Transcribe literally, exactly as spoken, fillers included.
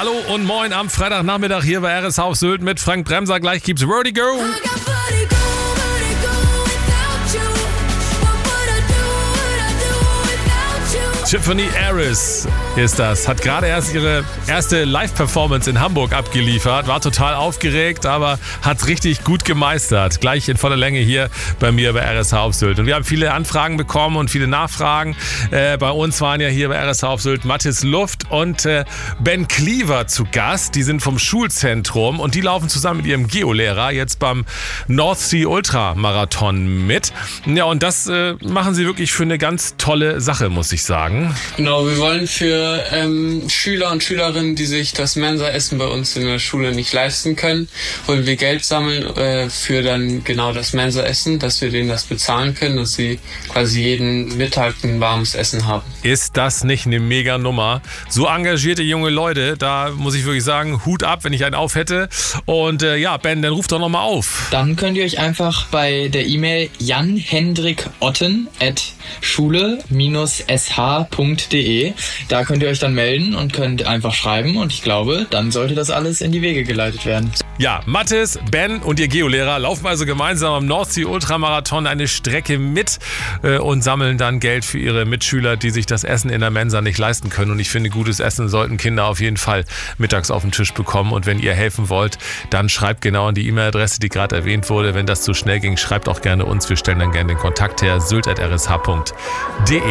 Hallo und moin am Freitagnachmittag hier bei R S H auf Sylt mit Frank Bremser. Gleich gibt's Vertigo. Tiffany Harris ist das. Hat gerade erst ihre erste Live-Performance in Hamburg abgeliefert. War total aufgeregt, aber hat's richtig gut gemeistert. Gleich in voller Länge hier bei mir bei R S H auf Sylt. Und wir haben viele Anfragen bekommen und viele Nachfragen. Äh, bei uns waren ja hier bei R S H auf Sylt Mathis Luft und äh, Ben Cleaver zu Gast. Die sind vom Schulzentrum und die laufen zusammen mit ihrem Geolehrer jetzt beim North Sea Ultra Marathon mit. Ja, und das äh, machen sie wirklich für eine ganz tolle Sache, muss ich sagen. Genau, wir wollen für ähm, Schüler und Schülerinnen, die sich das Mensaessen bei uns in der Schule nicht leisten können, wollen wir Geld sammeln äh, für dann genau das Mensaessen, dass wir denen das bezahlen können, dass sie quasi jeden Mittag ein warmes Essen haben. Ist das nicht eine mega Nummer? So engagierte junge Leute, da muss ich wirklich sagen, Hut ab, wenn ich einen auf hätte. Und äh, ja, Ben, dann ruf doch nochmal auf. Dann könnt ihr euch einfach bei der E-Mail jan-hendrik-otten at schule Bindestrich s h punkt d e, da könnt ihr euch dann melden und könnt einfach schreiben und ich glaube, dann sollte das alles in die Wege geleitet werden. Ja, Mathis, Ben und ihr Geolehrer laufen also gemeinsam am North Sea Ultramarathon eine Strecke mit äh, und sammeln dann Geld für ihre Mitschüler, die sich das Essen in der Mensa nicht leisten können. Und ich finde, gutes Essen sollten Kinder auf jeden Fall mittags auf den Tisch bekommen. Und wenn ihr helfen wollt, dann schreibt genau an die E-Mail-Adresse, die gerade erwähnt wurde. Wenn das zu schnell ging, schreibt auch gerne uns. Wir stellen dann gerne den Kontakt her, sylt at r s h punkt d e.